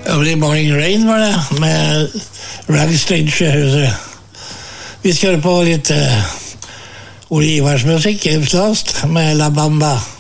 Early Morning Rain var det, med Ragstage. Vi skal høre på litt Ole Ivars musikk, James Last, med La Bamba.